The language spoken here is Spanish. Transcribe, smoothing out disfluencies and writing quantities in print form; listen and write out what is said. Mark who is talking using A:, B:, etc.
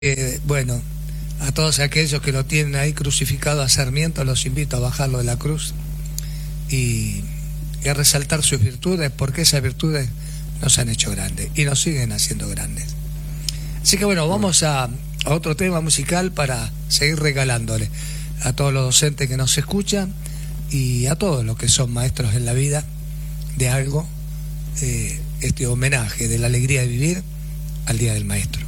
A: Bueno, a todos aquellos que lo tienen ahí crucificado a Sarmiento, los invito a bajarlo de la cruz y a resaltar sus virtudes, porque esas virtudes nos han hecho grandes y nos siguen haciendo grandes. Así que bueno, vamos a otro tema musical para seguir regalándole a todos los docentes que nos escuchan y a todos los que son maestros en la vida de algo, este homenaje de la alegría de vivir al Día del Maestro.